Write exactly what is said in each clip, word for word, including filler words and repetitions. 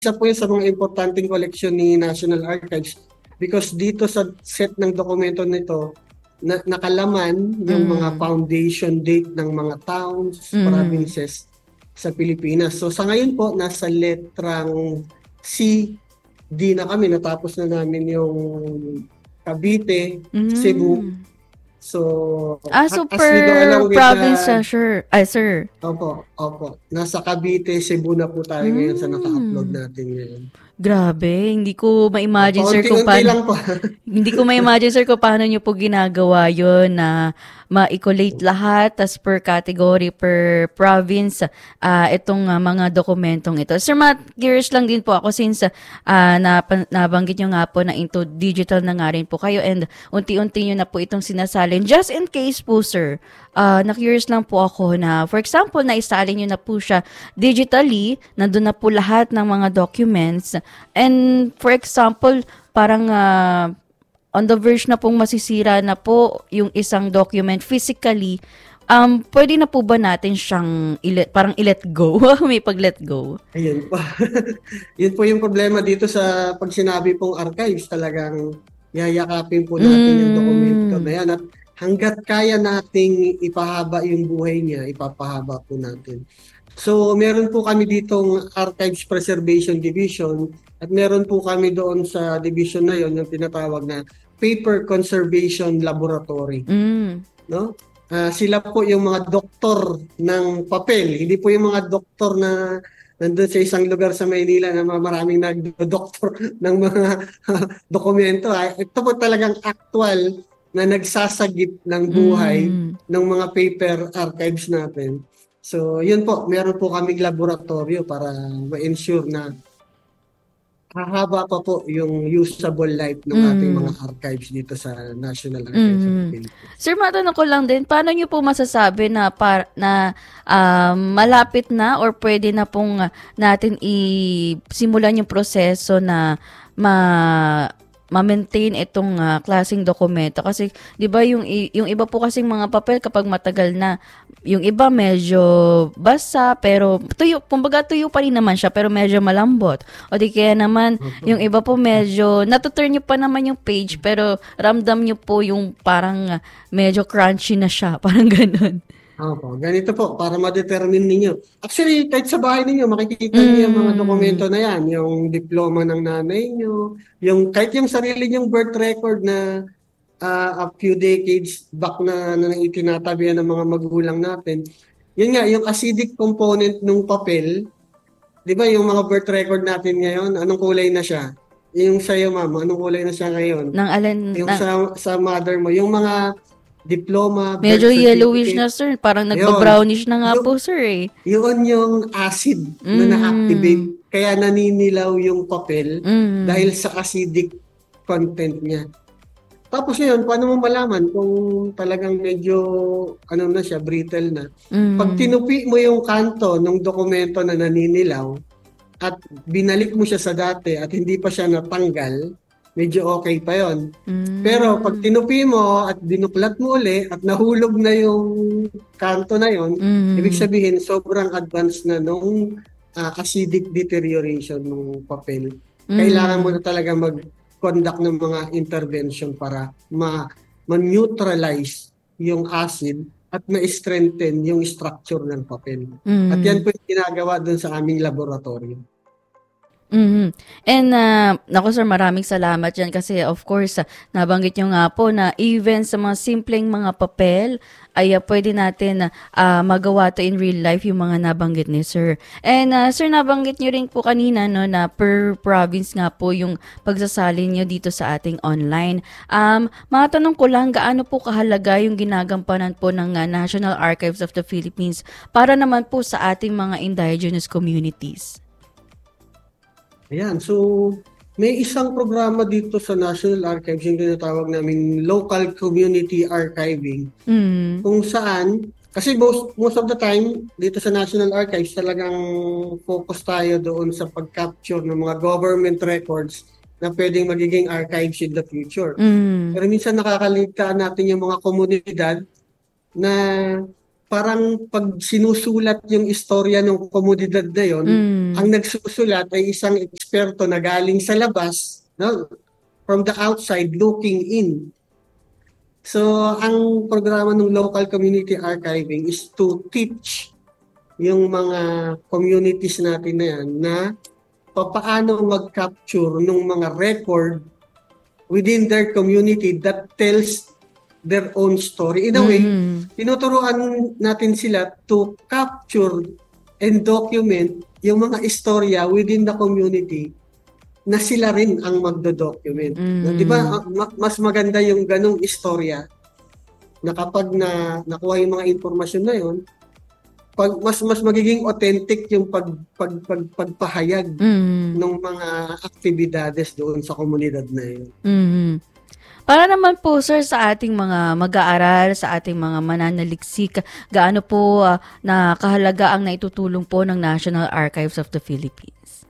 isa po yun sa mga importanteng koleksyon ni National Archives because dito sa set ng dokumento nito, na, nakalaman yung Mm. mga foundation date ng mga towns, Mm. provinces sa Pilipinas. So sa ngayon po, nasa letrang C, D na kami. Natapos na namin yung Cavite, Mm. Cebu. So, Ah, as so we go per along with province the... siya, sure. Ay, sir. Opo, opo. Nasa Cavite, Cebu na po tayo ngayon sa naka-upload Mm. natin ngayon. Grabe, hindi ko ma-imagine, sir, kung Paunti-unti paano, lang po. hindi ko ma-imagine, sir, kung paano nyo po ginagawa yun na ma-collate lahat, tas per category, per province, ah itong ah, mga dokumentong ito. Sir, ma-curious lang din po ako since ah nap- nabanggit nyo nga po na into digital na nga rin po kayo and unti-unti nyo na po itong sinasalin. Just in case po, sir, ah na-curious lang po ako na, for example, naisalin nyo na po siya digitally, nandun na po lahat ng mga documents. And for example, parang uh, on the verge na pong masisira na po yung isang document physically, um, pwede na po ba natin siyang ilet, parang i-let go? May pag-let go? Ayun po. Yun po yung problema dito sa pag sinabi pong archives, talagang yayakapin po natin Mm. yung dokumento na yan. At hanggat kaya nating ipahaba yung buhay niya, ipapahaba po natin. So, meron po kami ditong Archives Preservation Division at meron po kami doon sa division na yon yung tinatawag na Paper Conservation Laboratory. Mm. No? Uh, sila po yung mga doktor ng papel. Hindi po yung mga doktor na nandun sa isang lugar sa Maynila na maraming nag-doktor ng mga dokumento. Ito po talagang actual na nagsasagip ng buhay Mm. ng mga paper archives natin. So, yun po, meron po kaming laboratorio para ma-ensure na hahaba pa po yung usable life ng Mm. ating mga archives dito sa National Archives of the Mm. Philippines. Sir, matanong ko lang din, paano nyo po masasabi na par, na um, malapit na or pwede na pong uh, natin i-simulan yung proseso na ma ma-maintain itong uh, klaseng dokumento kasi 'di ba yung yung iba po kasing mga papel kapag matagal na, yung iba medyo basa pero tuyo, kumbaga tuyo pa rin naman siya pero medyo malambot, o di kaya naman Okay. yung iba po medyo natuturn nyo pa naman yung page pero ramdam nyo po yung parang uh, medyo crunchy na siya, parang ganun. Opo, ganito po, para ma-determine ninyo. Actually, kahit sa bahay ninyo, makikita niyo yung mga Mm. dokumento na yan. Yung diploma ng nanay niyo, yung, kahit yung sarili niyong birth record na uh, a few decades back na, na itinatabihan ng mga magulang natin. Yun nga, yung acidic component ng papel, di ba yung mga birth record natin ngayon, anong kulay na siya? Yung sa'yo, mama, anong kulay na siya ngayon? Nang alin, Yung nang, sa, sa mother mo, yung mga diploma, medyo birth yellowish na, certificate, sir, parang yun. nagba-brownish na nga Yung, po, sir, eh. yun yung acid na Mm. na-activate. Kaya naninilaw yung papel Mm. dahil sa acidic content niya. Tapos yun, paano mo malaman kung talagang medyo ano na siya, brittle na? Mm. Pag tinupi mo yung kanto ng dokumento na naninilaw at binalik mo siya sa dati at hindi pa siya natanggal, medyo okay pa yon. Mm. Pero pag tinupi mo at binuklat mo uli at nahulog na yung kanto na yon, Mm. ibig sabihin sobrang advanced na nung uh, acidic deterioration ng papel. Mm. Kailangan mo na talaga mag-conduct ng mga intervention para ma- ma-neutralize yung acid at ma-strengthen yung structure ng papel. Mm. At yan po yung ginagawa dun sa aming laboratorio. Mm-hmm. And uh, naku sir, maraming salamat dyan kasi of course, uh, nabanggit nyo nga po na even sa mga simpleng mga papel ay uh, pwede natin uh, magawa to in real life yung mga nabanggit ni sir. And uh, sir, nabanggit nyo rin po kanina no, na per province nga po yung pagsasalin nyo dito sa ating online. Um, matanong ko lang, gaano po kahalaga yung ginagampanan po ng uh, National Archives of the Philippines para naman po sa ating mga indigenous communities? Ayan, so may isang programa dito sa National Archives yung tinatawag namin Local Community Archiving. Mm. Kung saan, kasi most, most of the time dito sa National Archives talagang focus tayo doon sa pag-capture ng mga government records na pwedeng magiging archives in the future. Mm. Pero minsan nakakaligtaan natin yung mga komunidad na parang pag sinusulat yung istorya ng komunidad na yon, Mm. ang nagsusulat ay isang eksperto na galing sa labas, no? From the outside looking in. So, ang programa ng local community archiving is to teach yung mga communities natin na yan na papaano mag-capture ng mga record within their community that tells their own story. In a way, Mm. tinuturuan natin sila to capture and document yung mga istorya within the community na sila rin ang magdo-document. Mm. Di ba, ah, ma- mas maganda yung ganong istorya na kapag na nakuha yung mga informasyon na yun, pag mas mas magiging authentic yung pag, pag, pag pagpahayag Mm. ng mga aktibidades doon sa komunidad na yun. Mhm. Para naman po sir sa ating mga mag-aaral, sa ating mga mananaliksik, gaano po ah, na kahalaga ang naitutulong po ng National Archives of the Philippines?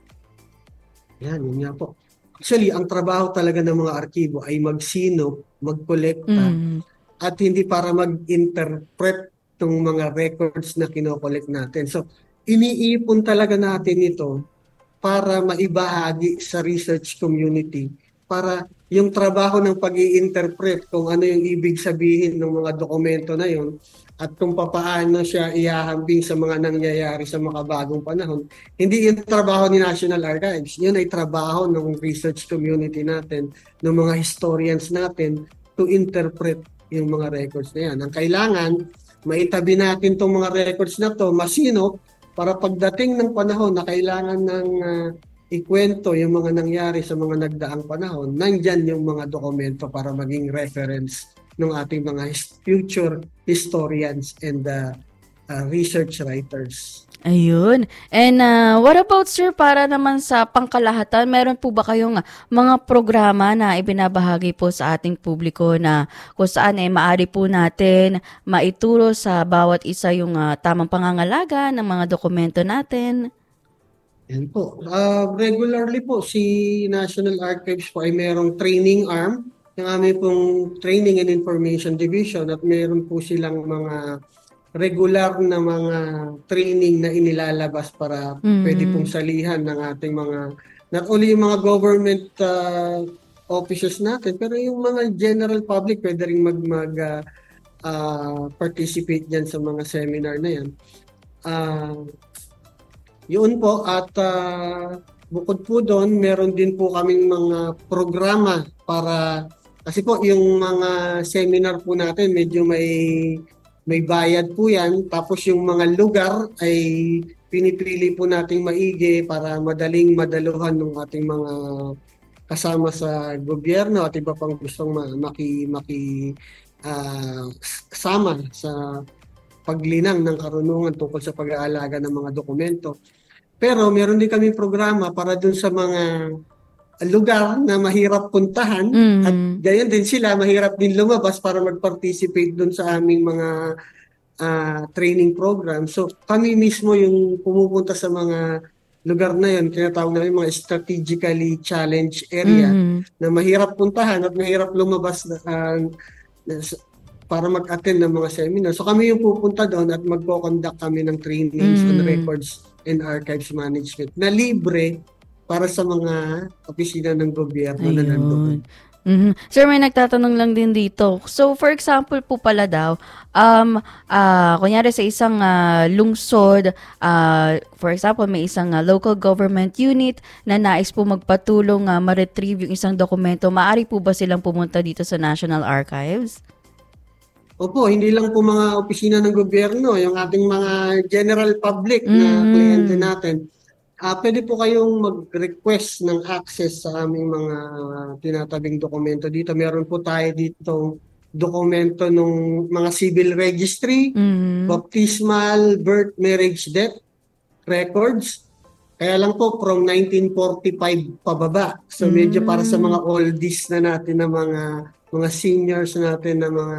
Yan, yun nga po. Actually, ang trabaho talaga ng mga arkibo ay magsinop, magkolekta, Mm. at hindi para mag-interpret ng mga records na kinokollect natin. So, iniipon talaga natin ito para maibahagi sa research community, para yung trabaho ng pag-i-interpret kung ano yung ibig sabihin ng mga dokumento na yun at kung papaano siya ihahambing sa mga nangyayari sa makabagong panahon. Hindi yung trabaho ni National Archives. Yun ay trabaho ng research community natin, ng mga historians natin to interpret yung mga records na yan. Ang kailangan, maitabi natin itong mga records na to, masinop, para pagdating ng panahon na kailangan ng uh, ikwento yung mga nangyari sa mga nagdaang panahon, nandyan yung mga dokumento para maging reference ng ating mga his- future historians and uh, uh, research writers. Ayun. And ah, what about sir, para naman sa pangkalahatan, meron po ba kayong ah, mga programa na ibinabahagi po sa ating publiko na kung saan ay maaari po natin maituro sa bawat isa yung ah, tamang pangangalaga ng mga dokumento natin? Yan po. Uh, regularly po, si National Archives po ay merong training arm, yung aming pong Training and Information Division, at meron po silang mga regular na mga training na inilalabas para Mm. pwede pong salihan ng ating mga, not only yung mga government uh, offices natin, pero yung mga general public pwede rin mag, mag uh, uh, participate dyan sa mga seminar na yan. Uh, yun po, at uh, bukod po doon, meron din po kaming mga programa para, kasi po yung mga seminar po natin medyo may may bayad po yan, tapos yung mga lugar ay pinipili po nating maigi para madaling madaluhan ng ating mga kasama sa gobyerno at iba pang gustong ma- maki, maki uh, sama sa paglinang ng karunungan tungkol sa pag-aalaga ng mga dokumento. Pero meron din kami programa para dun sa mga lugar na mahirap puntahan, Mm. at gayon din sila mahirap din lumabas para mag-participate dun sa aming mga uh, training program. So kami mismo yung pumupunta sa mga lugar na yun, tinatawag namin mga strategically challenged area Mm. na mahirap puntahan at mahirap lumabas na, uh, para mag-attend ng mga seminar. So kami yung pupunta doon at magko-conduct kami ng trainings on Mm. records and archives management na libre para sa mga opisina ng gobyerno na nandoon. Ayun. Mhm. Sir, may nagtatanong lang din dito. So, for example po pala daw, um, ah, kunyari sa isang ah, lungsod, ah, for example, may isang ah, local government unit na nais po magpatulong ah, ma-retrieve yung isang dokumento, maaari po ba silang pumunta dito sa National Archives? Opo, hindi lang po mga opisina ng gobyerno, yung ating mga general public na Mm. kliyente natin. Ah, pwede po kayong mag-request ng access sa aming mga tinatabing dokumento dito. Meron po tayo dito dokumento ng mga civil registry, Mhm. baptismal, birth, marriage, death records. Kaya lang po from nineteen forty-five pababa. So medyo para sa mga oldies na natin, na mga mga seniors natin na mga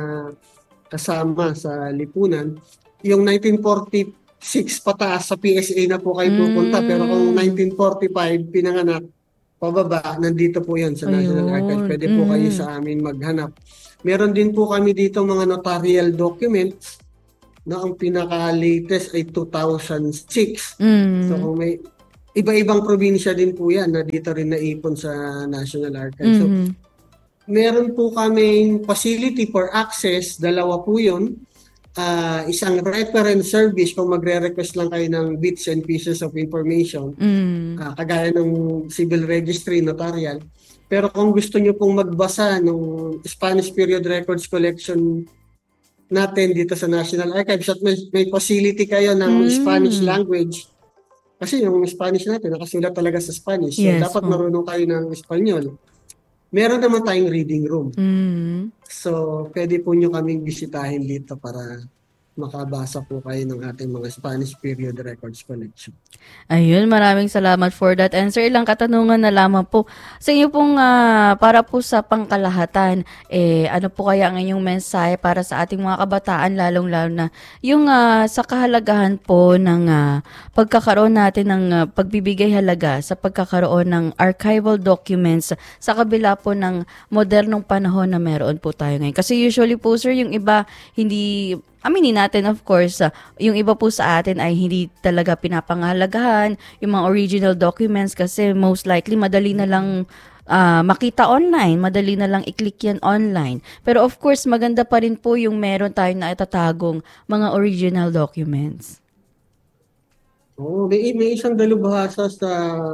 kasama sa lipunan. Yung nineteen forty-six pataas sa P S A na po kayo pupunta. Mm. Pero kung nineteen forty-five pinanganak, pababa, nandito po yan sa National Ayun. Archives. Pwede po kayo Mm. sa amin maghanap. Meron din po kami dito mga notarial documents No, ang pinaka-latest ay two thousand six. Mm. So kung may iba-ibang probinsya din po yan na dito rin naipon sa National Archives. So Mhm. meron po kaming facility for access, dalawa po yun. Ah, isang reference service kung magre-request lang kayo ng bits and pieces of information, Mm. ah, kagaya ng civil registry, notarial. Pero kung gusto nyo pong magbasa ng Spanish period records collection natin dito sa National Archives at may, may facility kayo ng Mm. Spanish language, kasi yung Spanish natin nakasulat talaga sa Spanish, so Yes dapat po. marunong kayo ng Espanyol. Meron naman tayong reading room. Mm. So, pwede po nyo kaming bisitahin dito para makabasa po kayo ng ating mga Spanish period records collection. Ayun, maraming salamat for that. And sir, ilang katanungan na lamang po. Sa inyo pong, ah, para po sa pangkalahatan, eh, ano po kaya ang inyong mensahe para sa ating mga kabataan, lalong-lalo na yung ah, sa kahalagahan po ng ah, pagkakaroon natin ng ah, pagbibigay halaga sa pagkakaroon ng archival documents sa kabila po ng modernong panahon na meron po tayo ngayon. Kasi usually po sir, yung iba hindi aminin natin, of course, ah, yung iba po sa atin ay hindi talaga pinapangahalagahan yung mga original documents kasi most likely madali na lang ah, makita online, madali na lang i-click yan online. Pero of course, maganda pa rin po yung meron tayong naitatagong mga original documents. Oo, may, may isang dalubhasa sa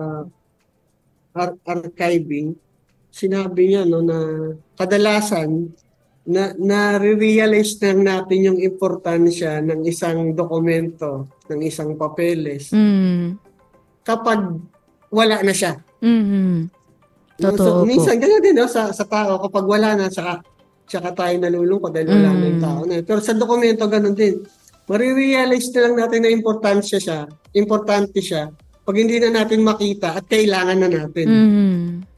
ar- archiving. Sinabi niya no, na kadalasan na nare-realize lang natin yung importansya ng isang dokumento, ng isang papeles Mm. kapag wala na siya. Mhm. No? Totoo So, po. minsan ganyan din no, sa, sa tao, kapag wala na, saka, saka tayo nalulungkot dahil wala na yung Mm. tao na. yun. Pero sa dokumento, ganun din. Marirealize na lang natin na importansya siya, importante siya, pag hindi na natin makita at kailangan na natin. Mhm.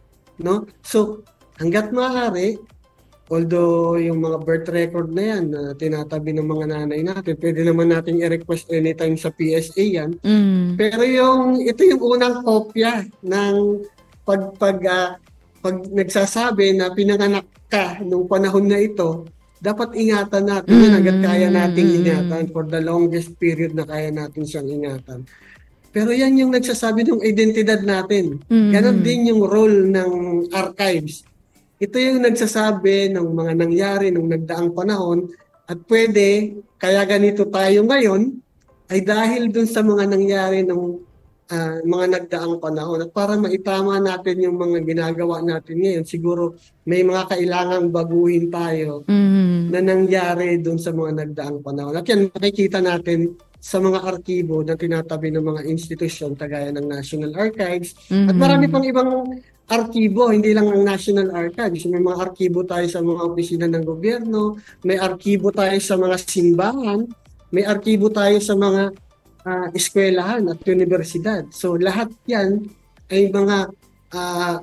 No? So, hanggat maaari, although yung mga birth record na yan na tinatabi ng mga nanay natin, pwede naman natin i-request anytime sa P S A yan. Mm. Pero yung ito yung unang kopya ng pag pag ah, pag nagsasabi na pinanganak ka nung panahon na ito, dapat ingatan natin yan hanggat kaya nating Mm. ingatan for the longest period na kaya natin siyang ingatan. Pero yan yung nagsasabi ng identidad natin. Mhm. Ganon din yung role ng archives. Ito yung nagsasabi ng mga nangyari nung nagdaang panahon at pwede, kaya ganito tayo ngayon, ay dahil dun sa mga nangyari ng ah, mga nagdaang panahon. At para maitama natin yung mga ginagawa natin ngayon, siguro may mga kailangang baguhin tayo Mhm. na nangyari dun sa mga nagdaang panahon. At yan, makikita natin sa mga arkibo na tinatabi ng mga institusyon kagaya ng National Archives. At Mhm. marami pang ibang arkibo, hindi lang ang National Archives. May mga arkibo tayo sa mga opisina ng gobyerno, may arkibo tayo sa mga simbahan, may arkibo tayo sa mga ah, eskwelahan at universidad. So lahat yan ay mga ah,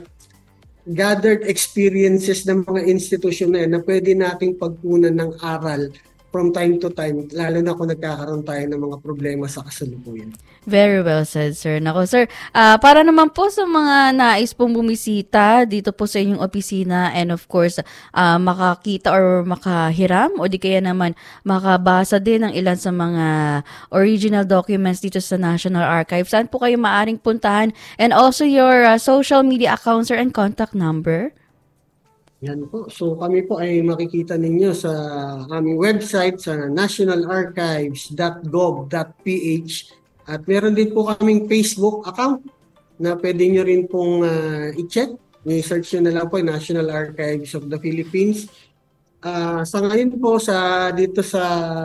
gathered experiences ng mga institusyon na yan na pwede nating pagkunan ng aral from time to time, lalo na kung nagkakaroon tayo ng mga problema sa kasalukuyan. Very well said, sir. Nako, sir, ah, para naman po sa mga nais pong bumisita dito po sa inyong opisina and of course, ah, makakita or makahiram o di kaya naman makabasa din ng ilan sa mga original documents dito sa National Archives, saan po kayo maaring puntahan? And also your ah, social media accounts, sir, and contact number? Yan po. So kami po ay makikita ninyo sa aming website sa national archives dot gov dot p h at meron din po kaming Facebook account na pwede nyo rin pong ah, i-check. I-search nyo na lang po National Archives of the Philippines. Ah, sa ngayon po sa dito sa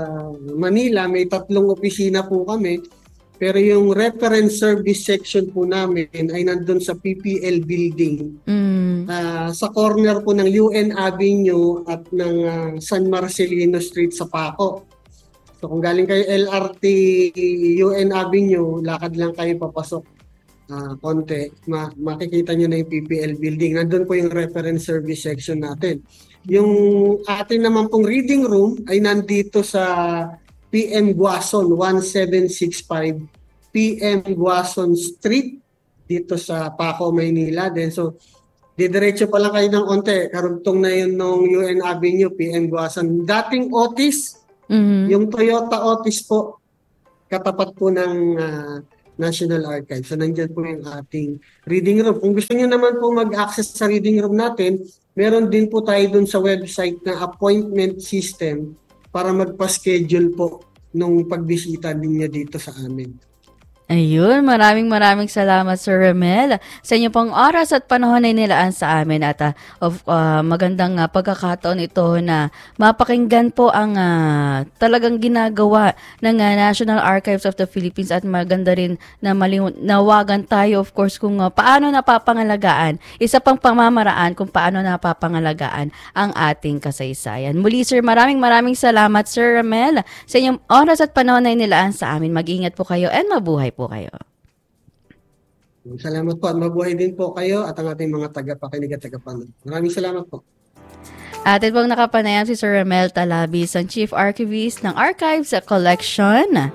Manila may tatlong opisina po kami. Pero yung reference service section po namin ay nandun sa P P L building. Mm. Ah, sa corner po ng U N Avenue at ng ah, San Marcelino Street sa Paco. So kung galing kayo L R T U N Avenue, lakad lang kayo papasok ah, konti, ma- makikita nyo na yung P P L building. Nandun po yung reference service section natin. Yung atin naman pong reading room ay nandito sa P M Guason one seven six five P M Guason Street dito sa Paco, Maynila. Then so didiretso pa lang kayo ng onte, karugtong na yun nung U N Avenue, P M Guason. Dating Otis, Mhm. Yung Toyota Otis po, katapat po ng ah, National Archives. So, nandiyan po yung ating reading room. Kung gusto niyo naman po mag-access sa reading room natin, meron din po tayo dun sa website na appointment system para magpa-schedule po nung pagbisita ninyo dito sa amin. Ayun, maraming maraming salamat Sir Ramel sa inyo pong oras at panahon na nilaan sa amin at uh, of, uh, magandang uh, pagkakataon ito na mapakinggan po ang uh, talagang ginagawa ng uh, National Archives of the Philippines at maganda rin na malinawagan tayo of course kung uh, paano napapangalagaan, isa pang pamamaraan kung paano napapangalagaan ang ating kasaysayan. Muli Sir, maraming maraming salamat Sir Ramel sa inyong oras at panahon na nilaan sa amin. Mag-ingat po kayo and mabuhay po kayo. Salamat po at mabuhay din po kayo at ang ating mga tagapakinig at tagapanood. Maraming salamat po. Atin pong nakapanayam si Sir Ramel Talabis, ang Chief Archivist ng Archives Collection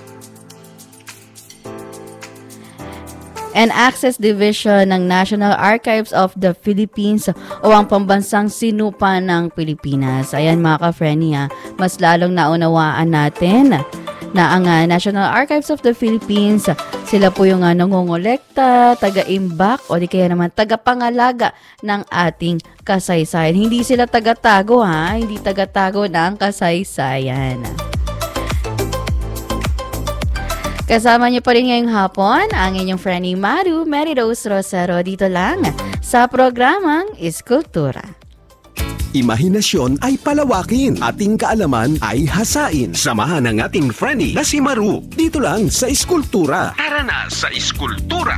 and Access Division ng National Archives of the Philippines o ang pambansang sinupa ng Pilipinas. Ayan mga ka-Frenny, ha, mas lalong naunawaan natin na ang uh, National Archives of the Philippines, sila po yung uh, nangongolekta, taga-imbak o di kaya naman taga-pangalaga ng ating kasaysayan. Hindi sila taga-tago ha, hindi taga-tago ng kasaysayan. Kasama niyo pa rin ngayong hapon ang inyong friendly Maru, Mary Rose Rosero, dito lang sa programang Iskultura. Imahinasyon ay palawakin, ating kaalaman ay hasain. Samahan ang ating friendly na si Maru, dito lang sa Iskultura. Tara na sa Iskultura!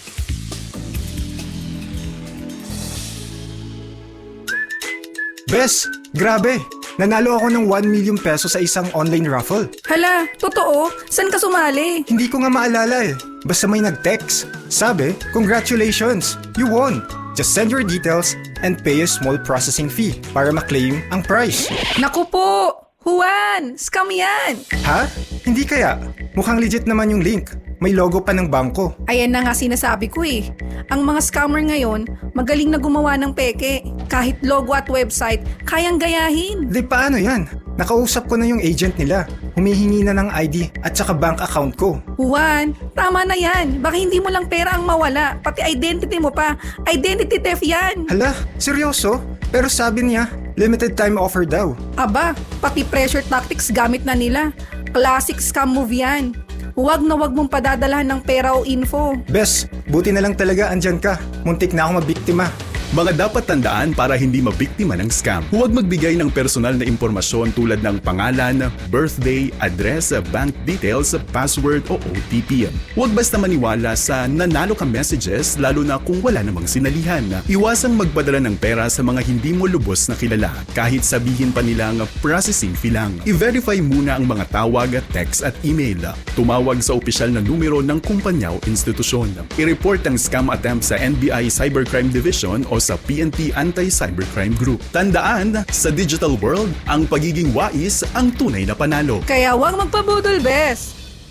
Bes, grabe! Nanalo ako ng one million peso sa isang online raffle. Hala, totoo? Saan ka sumali? Hindi ko nga maalala eh. Basta may nag-text. Sabi, congratulations! You won! Just send your details and pay a small processing fee para ma-claim ang prize. Naku po! Juan! Scam yan! Ha? Hindi kaya? Mukhang legit naman yung link. May logo pa ng bangko. Ayan na nga sinasabi ko eh. Ang mga scammer ngayon, magaling na gumawa ng peke. Kahit logo at website, kayang gayahin. Di paano yan? Nakausap ko na yung agent nila. Humihingi na ng I D at saka bank account ko. Juan, tama na yan. Baka hindi mo lang pera ang mawala. Pati identity mo pa. Identity theft yan. Hala, seryoso? Pero sabi niya, limited time offer daw. Aba, pati pressure tactics gamit na nila. Classic scam move yan. Huwag na huwag mong padadalahan ng pera o info. Bes, buti na lang talaga andyan ka. Muntik na ako mabiktima. Mga dapat tandaan para hindi mabiktima ng scam. Huwag magbigay ng personal na impormasyon tulad ng pangalan, birthday, address, bank details, password o O T P. Huwag basta maniwala sa nanalo ka messages lalo na kung wala namang sinalihan. Iwasang magpadala ng pera sa mga hindi mo lubos na kilala kahit sabihin pa nilang processing fee lang. I-verify muna ang mga tawag, text at email. Tumawag sa opisyal na numero ng kumpanya o institusyon. I-report ang scam attempt sa N B I Cybercrime Division o sa P N P Anti-Cybercrime Group. Tandaan, sa digital world, ang pagiging wais ang tunay na panalo. Kaya huwag magpabudol, Bes!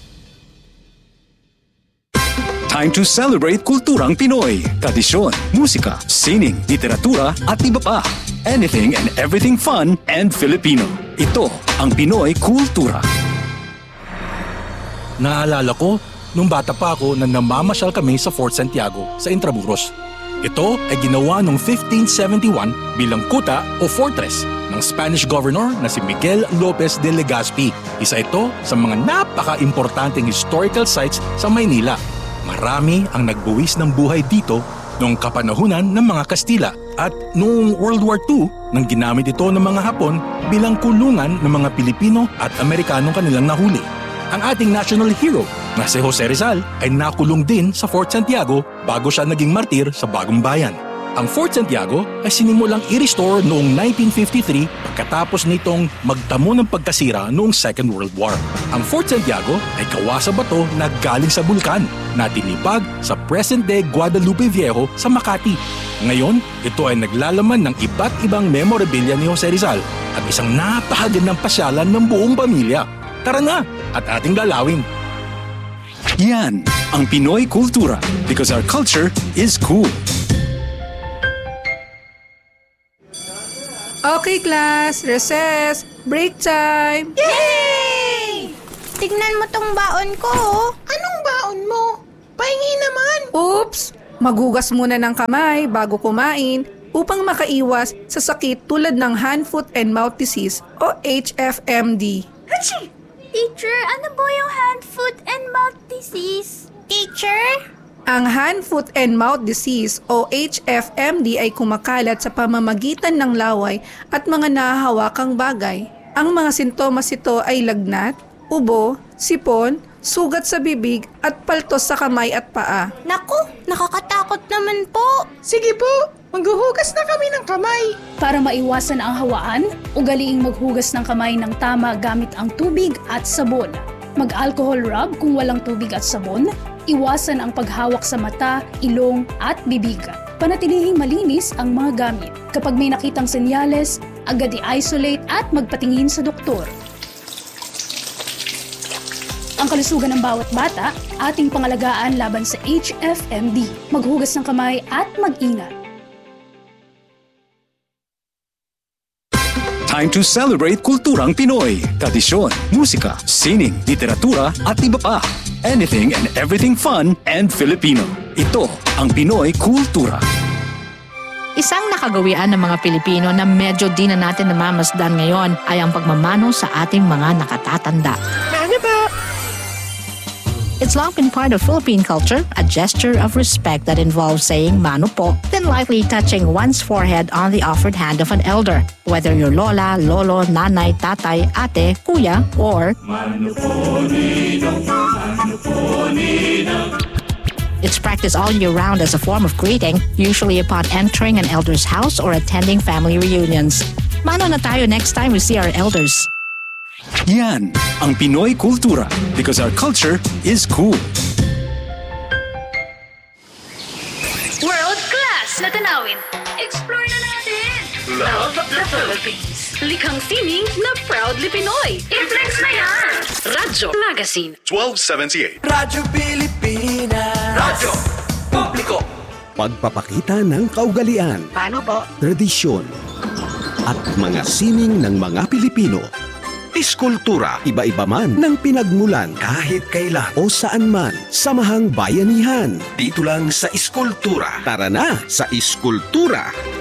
Time to celebrate kulturang Pinoy. Tradisyon, musika, sining, literatura at iba pa. Anything and everything fun and Filipino. Ito ang Pinoy Kultura. Naalala ko, nung bata pa ako na namamasyal kami sa Fort Santiago sa Intramuros. Ito ay ginawa noong fifteen seventy-one bilang kuta o fortress ng Spanish governor na si Miguel Lopez de Legazpi. Isa ito sa mga napaka-importanting historical sites sa Maynila. Marami ang nagbuwis ng buhay dito noong kapanahunan ng mga Kastila at noong World War Two nang ginamit ito ng mga Hapon bilang kulungan ng mga Pilipino at Amerikanong kanilang nahuli. Ang ating national hero na si Jose Rizal ay nakulong din sa Fort Santiago bago siya naging martir sa Bagong Bayan. Ang Fort Santiago ay sinimulang i-restore noong nineteen fifty-three pagkatapos nitong magtamo ng pagkasira noong Second World War. Ang Fort Santiago ay gawa sa bato na galing sa bulkan na tinipag sa present-day Guadalupe Viejo sa Makati. Ngayon, ito ay naglalaman ng iba't ibang memorabilia ni Jose Rizal at isang napakagandang pasyalan ng buong pamilya. Tara na at ating dalawin. Yan ang Pinoy Kultura because our culture is cool. Okay, class. Recess. Break time. Yay! Tignan mo tong baon ko. Anong baon mo? Pahingi naman. Oops! Maghugas muna ng kamay bago kumain upang makaiwas sa sakit tulad ng hand, foot, and mouth disease o H F M D. Hachi! Teacher, ano po yung hand, foot, and mouth disease? Teacher? Ang hand, foot, and mouth disease o H F M D ay kumakalat sa pamamagitan ng laway at mga nahahawakang bagay. Ang mga sintomas ito ay lagnat, ubo, sipon, sugat sa bibig at paltos sa kamay at paa. Naku, nakakatakot naman po. Sige po, maghuhugas na kami ng kamay. Para maiwasan ang hawaan, ugaliing maghugas ng kamay ng tama gamit ang tubig at sabon. Mag-alcohol rub kung walang tubig at sabon. Iwasan ang paghawak sa mata, ilong at bibig. Panatilihing malinis ang mga gamit. Kapag may nakitang senyales, agad i-isolate at magpatingin sa doktor. Ang kalusugan ng bawat bata, ating pangalagaan laban sa H F M D. Maghugas ng kamay at mag-ingat. Time to celebrate kulturang Pinoy. Tradisyon, musika, sining, literatura at iba pa. Anything and everything fun and Filipino. Ito ang Pinoy Kultura. Isang nakagawian ng mga Pilipino na medyo di na natin namamasdan ngayon ay ang pagmamano sa ating mga nakatatanda. Ano ba? It's long been part of Philippine culture, a gesture of respect that involves saying mano po, then lightly touching one's forehead on the offered hand of an elder, whether you're lola, lolo, nanay, tatay, ate, kuya, or mano po, ninong, mano po, ninong. It's practiced all year round as a form of greeting, usually upon entering an elder's house or attending family reunions. Mano na tayo next time we see our elders. Yan ang Pinoy Kultura because our culture is cool. World class na tanawin. Explore na natin. Love the Philippines. Likhang sining na proudly Pinoy. I-flex na yan. Radyo Magazine. twelve seventy-eight. Radyo Pilipinas. Radyo Publiko. Pagpapakita ng kaugalian, Paano po? tradisyon, at mga sining ng mga Pilipino. Iskultura, iba-iba man ng pinagmulan kahit kailan o saan man, samahang bayanihan. Dito lang sa Iskultura. Tara na sa Iskultura.